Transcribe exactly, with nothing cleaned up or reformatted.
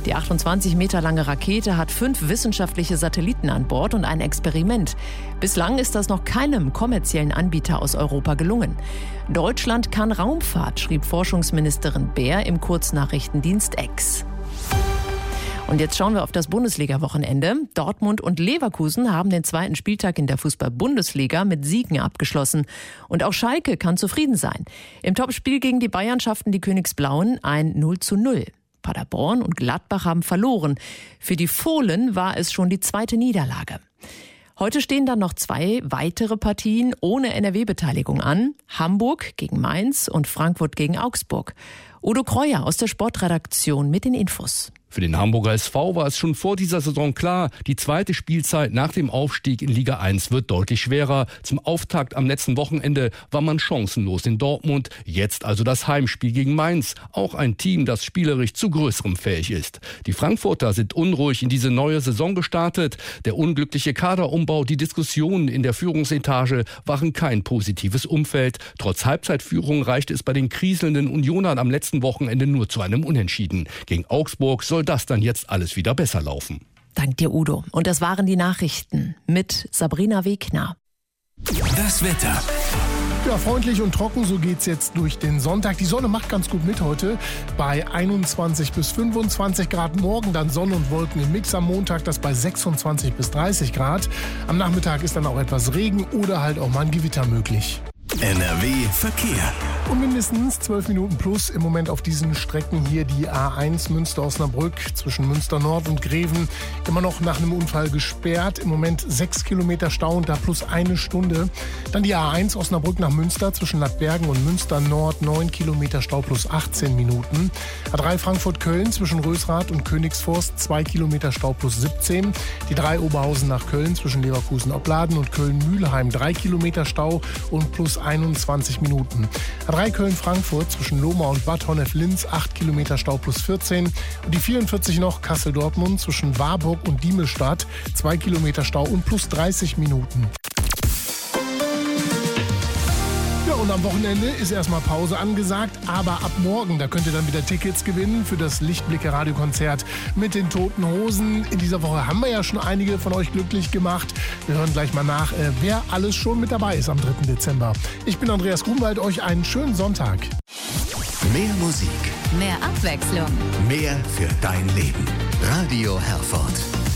Die achtundzwanzig Meter lange Rakete hat fünf wissenschaftliche Satelliten an Bord und ein Experiment. Bislang ist das noch keinem kommerziellen Anbieter aus Europa gelungen. Deutschland kann Raumfahrt, schrieb Forschungsministerin Baer im Kurznachrichtendienst X. Und jetzt schauen wir auf das Bundesliga-Wochenende. Dortmund und Leverkusen haben den zweiten Spieltag in der Fußball-Bundesliga mit Siegen abgeschlossen. Und auch Schalke kann zufrieden sein. Im Topspiel gegen die Bayern schafften die Königsblauen ein null zu null. Paderborn und Gladbach haben verloren. Für die Fohlen war es schon die zweite Niederlage. Heute stehen dann noch zwei weitere Partien ohne N R W-Beteiligung an. Hamburg gegen Mainz und Frankfurt gegen Augsburg. Udo Kreuer aus der Sportredaktion mit den Infos. Für den Hamburger S V war es schon vor dieser Saison klar, die zweite Spielzeit nach dem Aufstieg in Liga eins wird deutlich schwerer. Zum Auftakt am letzten Wochenende war man chancenlos in Dortmund. Jetzt also das Heimspiel gegen Mainz. Auch ein Team, das spielerisch zu Größerem fähig ist. Die Frankfurter sind unruhig in diese neue Saison gestartet. Der unglückliche Kaderumbau, die Diskussionen in der Führungsetage waren kein positives Umfeld. Trotz Halbzeitführung reichte es bei den kriselnden Unionern am letzten Wochenende nur zu einem Unentschieden. Gegen Augsburg soll das dann jetzt alles wieder besser laufen. Dank dir, Udo. Und das waren die Nachrichten mit Sabrina Wegner. Das Wetter. Ja, freundlich und trocken, so geht's jetzt durch den Sonntag. Die Sonne macht ganz gut mit heute bei einundzwanzig bis fünfundzwanzig Grad. Morgen dann Sonne und Wolken im Mix. Am Montag das bei sechsundzwanzig bis dreißig Grad. Am Nachmittag ist dann auch etwas Regen oder halt auch mal ein Gewitter möglich. N R W Verkehr. Und mindestens zwölf Minuten plus im Moment auf diesen Strecken hier die A eins Münster-Osnabrück zwischen Münster Nord und Greven. Immer noch nach einem Unfall gesperrt. Im Moment sechs Kilometer Stau und da plus eine Stunde. Dann die A eins Osnabrück nach Münster zwischen Lattbergen und Münster Nord. neun Kilometer Stau plus achtzehn Minuten. A drei Frankfurt-Köln zwischen Rösrath und Königsforst. zwei Kilometer Stau plus siebzehn. Die drei Oberhausen nach Köln zwischen Leverkusen-Opladen und Köln-Mühlheim. drei Kilometer Stau und plus einundzwanzig Minuten. A drei Köln-Frankfurt zwischen Lohmar und Bad Honnef-Linz, acht Kilometer Stau plus vierzehn. Und die vierundvierzig noch Kassel-Dortmund zwischen Warburg und Diemelstadt, zwei Kilometer Stau und plus dreißig Minuten. Ja, und am Wochenende ist erstmal Pause angesagt, aber ab morgen, da könnt ihr dann wieder Tickets gewinnen für das Lichtblicke-Radiokonzert mit den Toten Hosen. In dieser Woche haben wir ja schon einige von euch glücklich gemacht. Wir hören gleich mal nach, äh, wer alles schon mit dabei ist am dritten Dezember. Ich bin Andreas Grunwald, euch einen schönen Sonntag. Mehr Musik. Mehr Abwechslung. Mehr für dein Leben. Radio Herford.